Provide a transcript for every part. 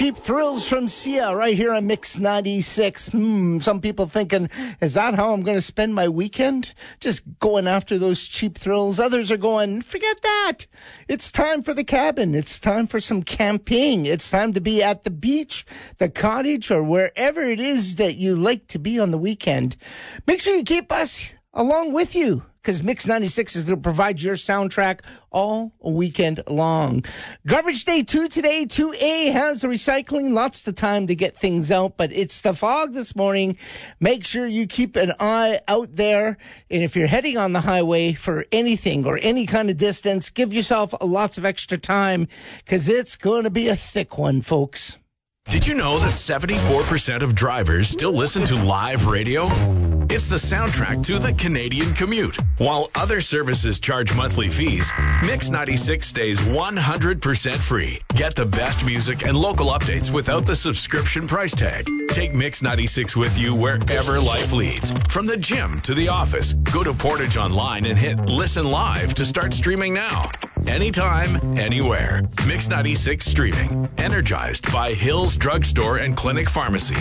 Cheap Thrills from Sia right here on Mix 96. Some people thinking, is that how I'm going to spend my weekend? Just going after those cheap thrills. Others are going, forget that. It's time for the cabin. It's time for some camping. It's time to be at the beach, the cottage, or wherever it is that you like to be on the weekend. Make sure you keep us along with you, because Mix 96 is going to provide your soundtrack all weekend long. Garbage Day 2 today. 2A has the recycling. Lots of time to get things out, but it's the fog this morning. Make sure you keep an eye out there. And if you're heading on the highway for anything or any kind of distance, give yourself lots of extra time, because it's going to be a thick one, folks. Did you know that 74% of drivers still listen to live radio? It's the soundtrack to the Canadian commute. While other services charge monthly fees, Mix 96 stays 100% free. Get the best music and local updates without the subscription price tag. Take Mix 96 with you wherever life leads. From the gym to the office, go to Portage Online and hit Listen Live to start streaming now. Anytime, anywhere. Mix 96 streaming. Energized by Hills Drugstore and Clinic Pharmacy.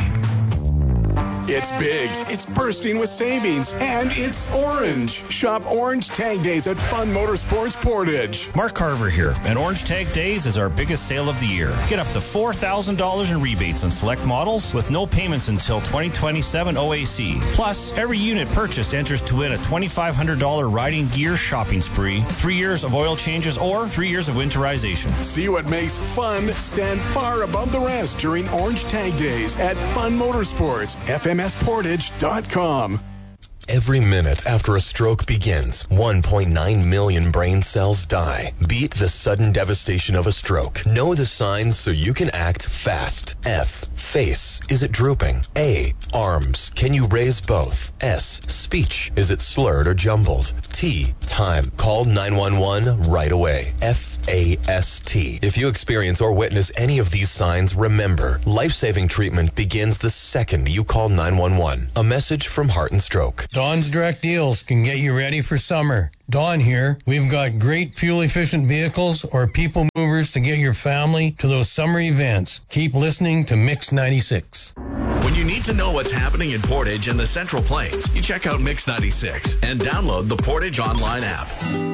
It's big, it's bursting with savings, and it's orange. Shop Orange Tag Days at Fun Motorsports Portage. Mark Carver here, and Orange Tag Days is our biggest sale of the year. Get up to $4,000 in rebates on select models with no payments until 2027 OAC. Plus, every unit purchased enters to win a $2,500 riding gear shopping spree, 3 years of oil changes, or 3 years of winterization. See what makes fun stand far above the rest during Orange Tag Days at Fun Motorsports. FMSportage.com. Every minute after a stroke begins, 1.9 million brain cells die. Beat the sudden devastation of a stroke. Know the signs so you can act fast. F. Face. Is it drooping? A. Arms. Can you raise both? S. Speech. Is it slurred or jumbled? T. Time. Call 911 right away. FAST. If you experience or witness any of these signs, remember, life-saving treatment begins the second you call 911. A message from Heart and Stroke. Dawn's Direct Deals can get you ready for summer. Dawn here. We've got great fuel-efficient vehicles or people movers to get your family to those summer events. Keep listening to Mix 96. When you need to know what's happening in Portage and the Central Plains, you check out Mix 96 and download the Portage Online app.